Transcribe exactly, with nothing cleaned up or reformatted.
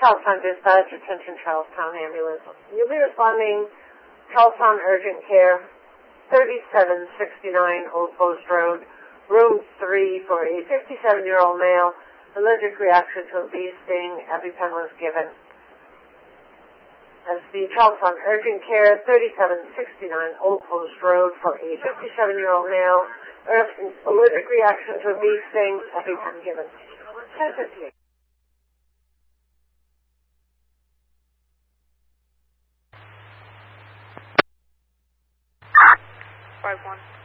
Charlestown Dispatch, attention Charlestown Ambulance. You'll be responding Charlestown Urgent Care, thirty-seven sixty-nine Old Post Road, room three for a fifty-seven-year-old male, allergic reaction to a bee sting. EpiPen was given. As the Charlestown Urgent Care, thirty-seven sixty-nine Old Post Road for a fifty-seven-year-old male, allergic reaction to a bee sting. EpiPen given. ten fifty-eight. Five one.